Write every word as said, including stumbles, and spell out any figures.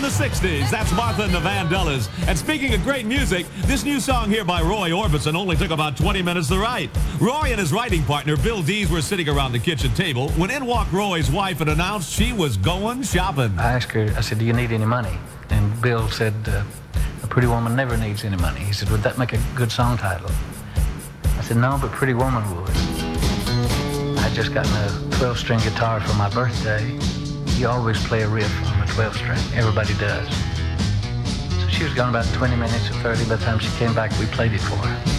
the sixties. That's Martha and the Vandellas. And speaking of great music, this new song here by Roy Orbison only took about twenty minutes to write. Roy and his writing partner, Bill Dees, were sitting around the kitchen table when in walked Roy's wife and announced she was going shopping. I asked her, I said, do you need any money? And Bill said, uh, a pretty woman never needs any money. He said, would that make a good song title? I said, no, but Pretty Woman would. I just gotten a twelve-string guitar for my birthday. You always play a riff on a twelve-string. Everybody does. So she was gone about twenty minutes or thirty. By the time she came back, we played it for her.